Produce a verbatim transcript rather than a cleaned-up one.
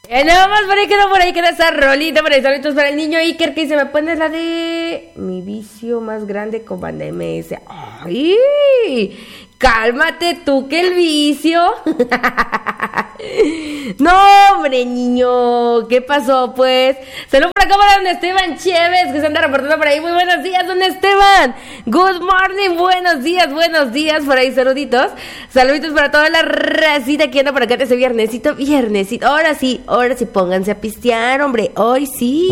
Eh, nada más por ahí quedó, por ahí queda esa rolita, por ahí saludos para el niño Iker que dice, me pones la de mi vicio más grande con Banda M S. ¡Ay! Cálmate tú que el vicio. No, hombre, niño, ¿qué pasó, pues? Saludos por acá para don Esteban Chévez, que se anda reportando por ahí. Muy buenos días, don Esteban. Good morning, buenos días, buenos días. Por ahí, saluditos. Saluditos para toda la racita que anda por acá ese viernesito, viernesito. Ahora sí, ahora sí, pónganse a pistear, hombre. Hoy sí.